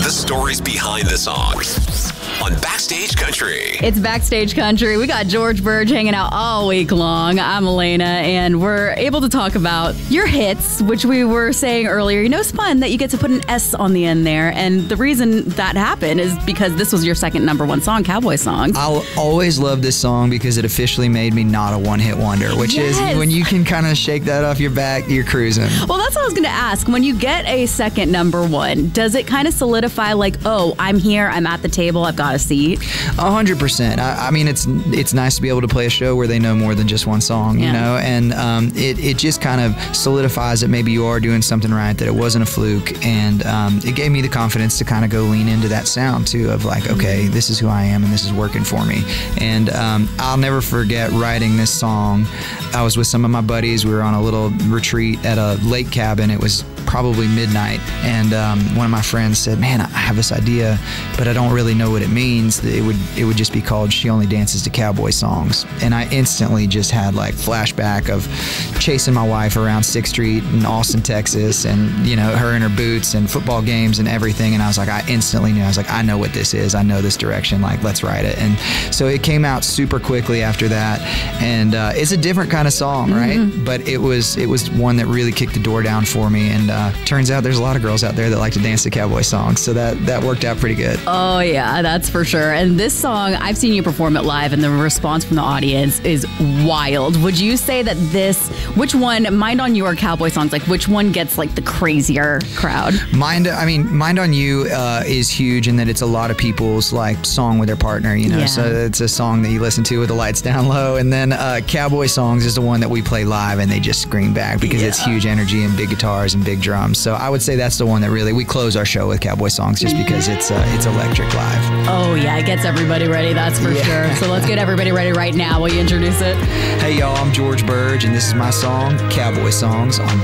The stories behind the songs on Backstage Country. It's Backstage Country. We got George Burge hanging out all week long. I'm Elena, and we're able to talk about your hits, which we were saying earlier. You know, it's fun that you get to put an S on the end there. And the reason that happened is because this was your second #1 song, Cowboy Songs. I'll always love this song because it officially made me not a one-hit wonder, which is when you can kind of shake that off your back, you're cruising. Well, that's what I was going to ask. When you get a second #1, does it kind of solidify like, oh, I'm here, I'm at the table, I've got a seat? 100%. I mean, it's nice to be able to play a show where they know more than just one song, you know, and it just kind of solidifies that maybe you are doing something right, that it wasn't a fluke, and it gave me the confidence to kind of go lean into that sound too, of like, okay, this is who I am and this is working for me. And I'll never forget writing this song. I was with some of my buddies. We were on a little retreat at a lake cabin. It was probably midnight, and one of my friends said, man, I have this idea, but I don't really know what it means. It would just be called She Only Dances to Cowboy Songs. And I instantly just had like flashback of chasing my wife around 6th Street in Austin, Texas, and you know, her in her boots and football games and everything. And I was like, I instantly knew. I was like, I know what this is. I know this direction. Like, let's write it. And so it came out super quickly after that. And it's a different kind of song, right? But it was one that really kicked the door down for me. And turns out there's a lot of girls out there that like to dance to cowboy songs. So that worked out pretty good. Oh yeah, that's for sure. And this song, I've seen you perform it live, and the response from the audience is wild. Would you say that which one, Mind on You or Cowboy Songs, like which one gets like the crazier crowd? Mind on You is huge in that it's a lot of people's like song with their partner, you know. So it's a song that you listen to with the lights down low. And then Cowboy Songs is the one that we play live and they just scream back because it's huge energy and big guitars and big drums. So I would say that's the one that really, we close our show with Cowboy Songs just because it's electric live. Oh yeah, it gets everybody ready, that's for sure. So let's get everybody ready right now. Will you introduce it? Hey y'all, I'm George Burge, and this is my song, Cowboy Songs, on